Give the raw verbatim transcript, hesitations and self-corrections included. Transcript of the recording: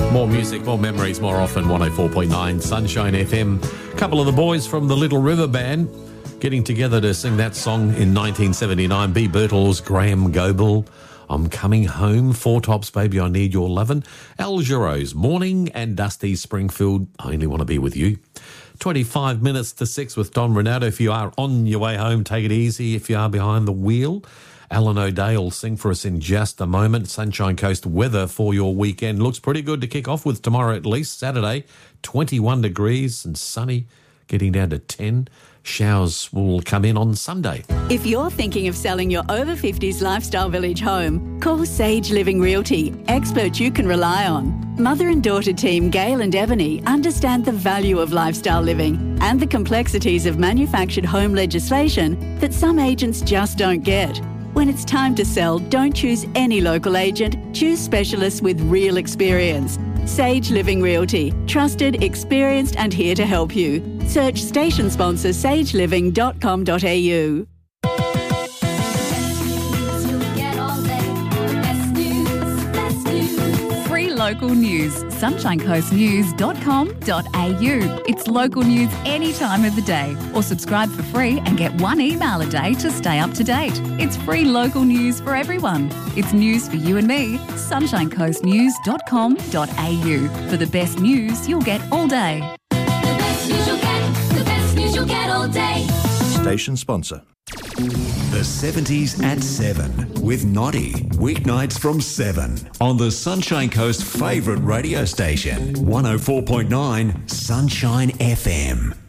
More music, more memories, more often. one oh four point nine Sunshine F M. A couple of the boys from the Little River Band getting together to sing that song in nineteen seventy-nine. B. Birtles, Graham Goebel, I'm Coming Home. Four Tops, Baby, I Need Your Lovin'. Al Jarreau's Morning, and Dusty Springfield, I Only Want to Be With You. twenty-five minutes to six with Don Renato. If you are on your way home, take it easy. If you are behind the wheel, Alan O'Day will sing for us in just a moment. Sunshine Coast weather for your weekend looks pretty good to kick off with tomorrow at least. Saturday, twenty-one degrees and sunny, getting down to ten. Showers will come in on Sunday. If you're thinking of selling your over fifties lifestyle village home, call Sage Living Realty, experts you can rely on. Mother and daughter team Gail and Ebony understand the value of lifestyle living and the complexities of manufactured home legislation that some agents just don't get. When it's time to sell, don't choose any local agent, choose specialists with real experience. Sage Living Realty, trusted, experienced and here to help you. Search station sponsor sage living dot com dot a u. Free local news, sunshine coast news dot com dot a u. It's local news any time of the day. Or subscribe for free and get one email a day to stay up to date. It's free local news for everyone. It's news for you and me. sunshine coast news dot com dot a u. For the best news you'll get all day. The best news you'll get, the best news you'll get all day. Station sponsor. The seventies at seven with Noddy. Weeknights from seven on the Sunshine Coast favourite radio station, one oh four point nine Sunshine F M.